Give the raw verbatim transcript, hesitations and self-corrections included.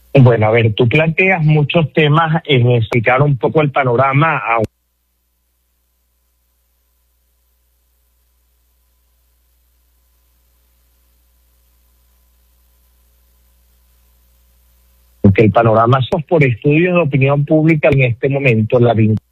Bueno, a ver, tú planteas muchos temas en explicar un poco el panorama, aunque el panorama es por estudios de opinión pública en este momento, la